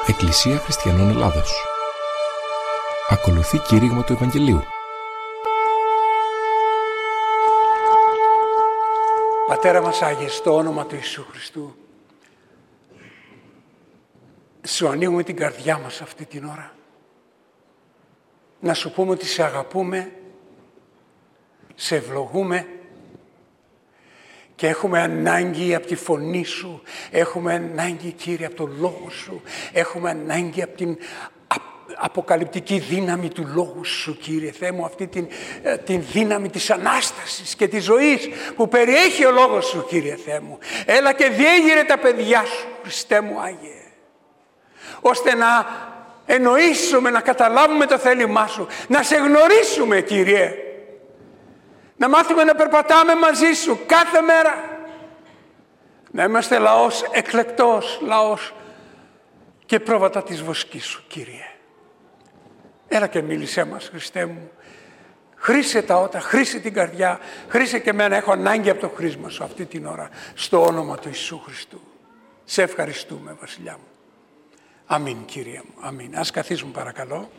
Εκκλησία Χριστιανών Ελλάδος. Ακολουθεί κήρυγμα του Ευαγγελίου. Πατέρα μας Άγιε, στο όνομα του Ιησού Χριστού, σου ανοίγουμε την καρδιά μας αυτή την ώρα. Να σου πούμε ότι σε αγαπούμε, σε ευλογούμε και έχουμε ανάγκη από τη φωνή σου, έχουμε ανάγκη, Κύριε, από το λόγο σου, έχουμε ανάγκη από την αποκαλυπτική δύναμη του λόγου σου, Κύριε Θεέ μου, αυτή την δύναμη της Ανάστασης και της ζωής που περιέχει ο λόγος σου, Κύριε Θεέ μου. Έλα και διέγειρε τα παιδιά σου, Χριστέ μου Άγιε, ώστε να εννοήσουμε, να καταλάβουμε το θέλημά σου, να σε γνωρίσουμε, Κύριε, να μάθουμε να περπατάμε μαζί σου κάθε μέρα, να είμαστε λαός εκλεκτός, λαός και πρόβατα της βοσκής σου, Κύριε. Έλα και μίλησέ μας, Χριστέ μου. Χρήσε τα ότα, χρήσε την καρδιά, χρήσε και εμένα. Έχω ανάγκη από το χρήσμα σου αυτή την ώρα, στο όνομα του Ιησού Χριστού. Σε ευχαριστούμε, Βασιλιά μου. Αμήν, Κύριε μου, αμήν. Ας καθίσουμε παρακαλώ.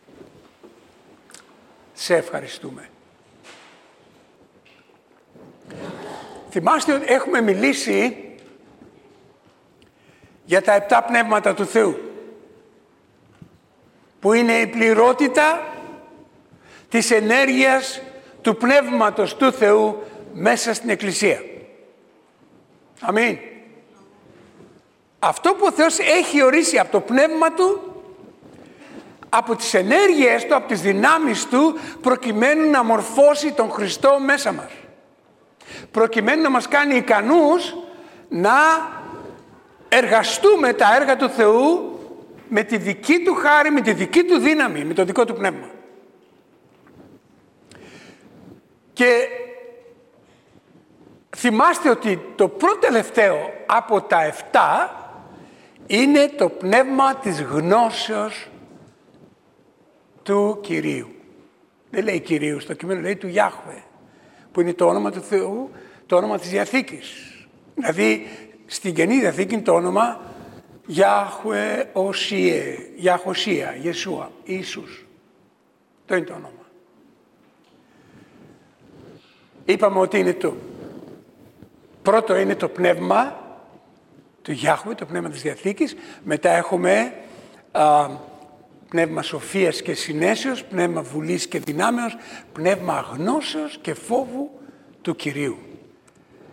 Σε ευχαριστούμε. Θυμάστε ότι έχουμε μιλήσει για τα 7 πνεύματα του Θεού, που είναι η πληρότητα της ενέργειας του Πνεύματος του Θεού μέσα στην Εκκλησία. Αμήν. Αυτό που ο Θεός έχει ορίσει από το Πνεύμα Του, από τις ενέργειες Του, από τις δυνάμεις Του, προκειμένου να μορφώσει τον Χριστό μέσα μας. Προκειμένου να μας κάνει ικανούς να εργαστούμε τα έργα του Θεού με τη δική Του χάρη, με τη δική Του δύναμη, με το δικό Του πνεύμα. Και θυμάστε ότι το πρώτο τελευταίο από τα 7 είναι το πνεύμα της γνώσεως του Κυρίου. Δεν λέει Κυρίου στο κείμενο, λέει του Ιάχβε, που είναι το όνομα του Θεού, το όνομα της Διαθήκης. Δηλαδή στην Καινή Διαθήκη είναι το όνομα Ιάχουε Οσίε, Ιαχωσία, Ιεσούα, Ιησούς. Το είναι το όνομα. Είπαμε ότι είναι το πρώτο, είναι το πνεύμα του Ιάχουε, το πνεύμα της Διαθήκης. Μετά έχουμε πνεύμα σοφίας και συνέσεως, πνεύμα βουλής και δυνάμεως, πνεύμα γνώσεως και φόβου του Κυρίου.